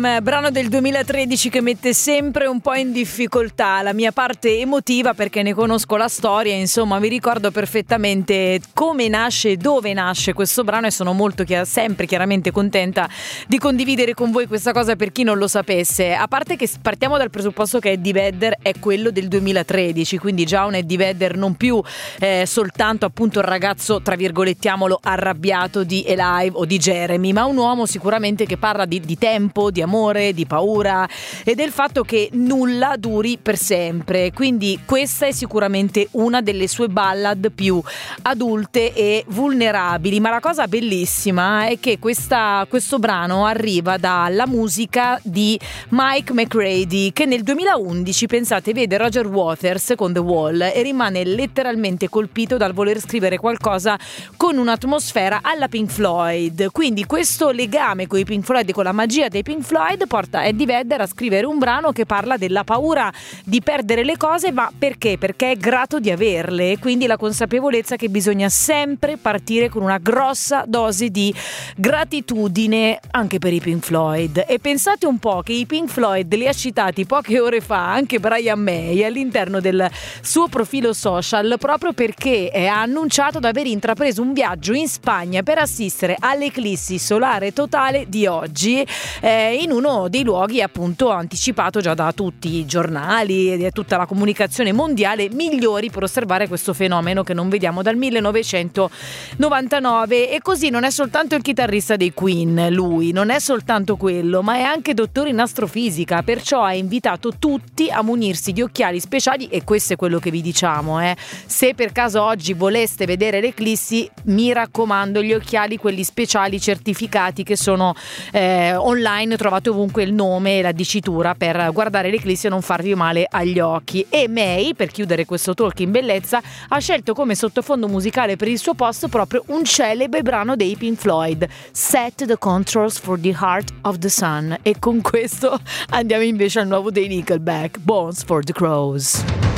Time, brano del 2013 che mette sempre un po' in difficoltà la mia parte emotiva perché ne conosco la storia, insomma vi ricordo perfettamente come nasce e dove nasce questo brano e sono molto sempre chiaramente contenta di condividere con voi questa cosa per chi non lo sapesse. A parte che partiamo dal presupposto che Eddie Vedder è quello del 2013, quindi già un Eddie Vedder non più soltanto appunto il ragazzo tra virgolettiamolo arrabbiato di Alive o di Jeremy, ma un uomo sicuramente che parla di tempo, di amore, di paura e del fatto che nulla duri per sempre. Quindi questa è sicuramente una delle sue ballad più adulte e vulnerabili, ma la cosa bellissima è che questo brano arriva dalla musica di Mike McCready, che nel 2011, pensate, vede Roger Waters con The Wall e rimane letteralmente colpito dal voler scrivere qualcosa con un'atmosfera alla Pink Floyd. Quindi questo legame con i Pink Floyd e con la magia dei Pink Floyd porta Eddie Vedder a scrivere un brano che parla della paura di perdere le cose, ma perché? Perché è grato di averle, e quindi la consapevolezza che bisogna sempre partire con una grossa dose di gratitudine anche per i Pink Floyd. E pensate un po' che i Pink Floyd li ha citati poche ore fa anche Brian May all'interno del suo profilo social, proprio perché ha annunciato di aver intrapreso un viaggio in Spagna per assistere all'eclissi solare totale di oggi, in uno dei luoghi appunto anticipato già da tutti i giornali e da tutta la comunicazione mondiale migliori per osservare questo fenomeno che non vediamo dal 1999. E così non è soltanto il chitarrista dei Queen, lui non è soltanto quello, ma è anche dottore in astrofisica, perciò ha invitato tutti a munirsi di occhiali speciali. E questo è quello che vi diciamo, se per caso oggi voleste vedere l'eclissi, mi raccomando, gli occhiali quelli speciali certificati che sono online, trovate ovunque il nome e la dicitura per guardare l'eclissi e non farvi male agli occhi. E May, per chiudere questo talk in bellezza, ha scelto come sottofondo musicale per il suo post proprio un celebre brano dei Pink Floyd, Set the Controls for the Heart of the Sun. E con questo andiamo invece al nuovo dei Nickelback, Bones for the Crows.